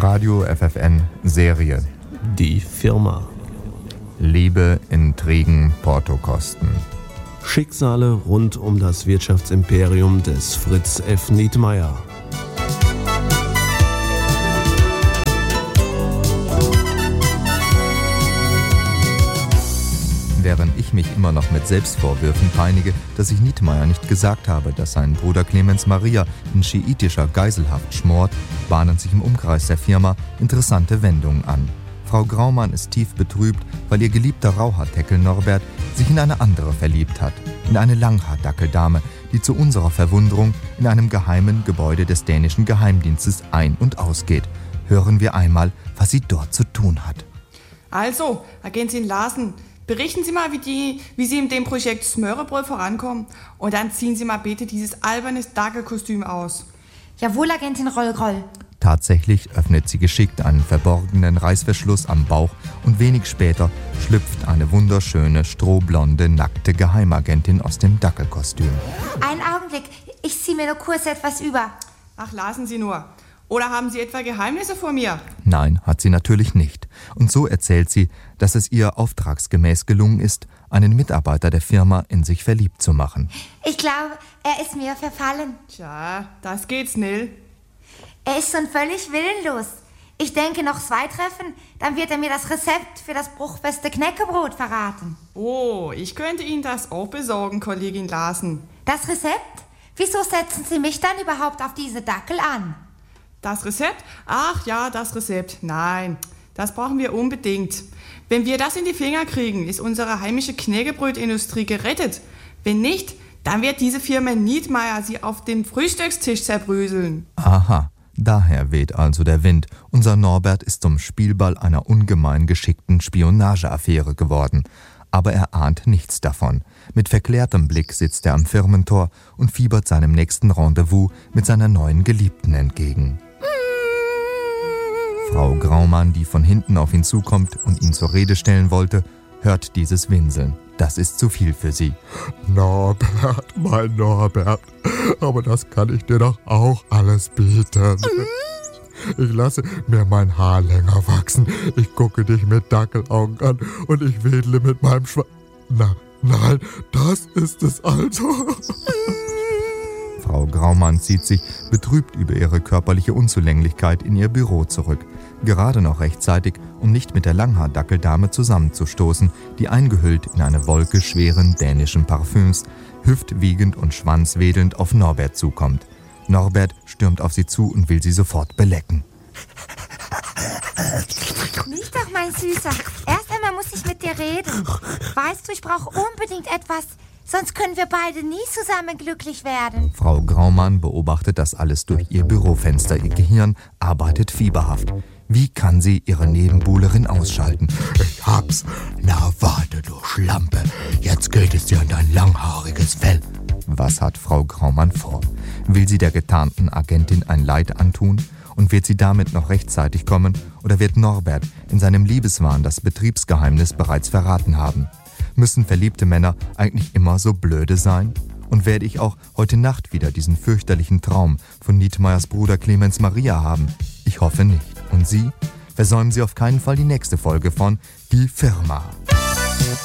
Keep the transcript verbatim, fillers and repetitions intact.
Radio F F N Serie. Die Firma. Liebe, Intrigen, Portokosten. Schicksale rund um das Wirtschaftsimperium des Fritz F. Nietmeyer. Während ich mich immer noch mit Selbstvorwürfen peinige, dass ich Nietmeyer nicht gesagt habe, dass sein Bruder Clemens Maria in schiitischer Geiselhaft schmort, bahnen sich im Umkreis der Firma interessante Wendungen an. Frau Graumann ist tief betrübt, weil ihr geliebter Rauhaardeckel Norbert sich in eine andere verliebt hat, in eine Langhaardackeldame, die zu unserer Verwunderung in einem geheimen Gebäude des dänischen Geheimdienstes ein- und ausgeht. Hören wir einmal, was sie dort zu tun hat. Also, Agentin Larsen, berichten Sie mal, wie, die, wie Sie in dem Projekt Smørrebrød vorankommen. Und dann ziehen Sie mal bitte dieses alberne Dackelkostüm aus. Jawohl, Agentin Rollgroll. Tatsächlich öffnet sie geschickt einen verborgenen Reißverschluss am Bauch und wenig später schlüpft eine wunderschöne, strohblonde, nackte Geheimagentin aus dem Dackelkostüm. Einen Augenblick, ich ziehe mir nur kurz etwas über. Ach, lassen Sie nur. Oder haben Sie etwa Geheimnisse vor mir? Nein, hat sie natürlich nicht. Und so erzählt sie, dass es ihr auftragsgemäß gelungen ist, einen Mitarbeiter der Firma in sich verliebt zu machen. Ich glaube, er ist mir verfallen. Tja, das geht schnell. Er ist schon völlig willenlos. Ich denke, noch zwei Treffen, dann wird er mir das Rezept für das bruchfeste Knäckebrot verraten. Oh, ich könnte Ihnen das auch besorgen, Kollegin Larsen. Das Rezept? Wieso setzen Sie mich dann überhaupt auf diese Dackel an? Das Rezept? Ach ja, das Rezept. Nein, das brauchen wir unbedingt. Wenn wir das in die Finger kriegen, ist unsere heimische Knäckebrötindustrie gerettet. Wenn nicht, dann wird diese Firma Nietmeyer sie auf dem Frühstückstisch zerbröseln. Aha, daher weht also der Wind. Unser Norbert ist zum Spielball einer ungemein geschickten Spionageaffäre geworden. Aber er ahnt nichts davon. Mit verklärtem Blick sitzt er am Firmentor und fiebert seinem nächsten Rendezvous mit seiner neuen Geliebten entgegen. Frau Graumann, die von hinten auf ihn zukommt und ihn zur Rede stellen wollte, hört dieses Winseln. Das ist zu viel für sie. Norbert, mein Norbert, aber das kann ich dir doch auch alles bieten. Ich lasse mir mein Haar länger wachsen, ich gucke dich mit Dackelaugen an und ich wedle mit meinem Schwanz. Na, nein, das ist es also. Frau Graumann zieht sich, betrübt über ihre körperliche Unzulänglichkeit, in ihr Büro zurück. Gerade noch rechtzeitig, um nicht mit der Langhaardackeldame zusammenzustoßen, die eingehüllt in eine Wolke schweren dänischen Parfüms, hüftwiegend und schwanzwedelnd auf Norbert zukommt. Norbert stürmt auf sie zu und will sie sofort belecken. Nicht doch, mein Süßer. Erst einmal muss ich mit dir reden. Weißt du, ich brauche unbedingt etwas, sonst können wir beide nie zusammen glücklich werden. Frau Graumann beobachtet das alles durch ihr Bürofenster. Ihr Gehirn arbeitet fieberhaft. Wie kann sie ihre Nebenbuhlerin ausschalten? Ich hab's. Na warte, du Schlampe. Jetzt geht es dir an dein langhaariges Fell. Was hat Frau Graumann vor? Will sie der getarnten Agentin ein Leid antun? Und wird sie damit noch rechtzeitig kommen? Oder wird Norbert in seinem Liebeswahn das Betriebsgeheimnis bereits verraten haben? Müssen verliebte Männer eigentlich immer so blöde sein? Und werde ich auch heute Nacht wieder diesen fürchterlichen Traum von Nietmeyers Bruder Clemens Maria haben? Ich hoffe nicht. Und Sie? Versäumen Sie auf keinen Fall die nächste Folge von Die Firma.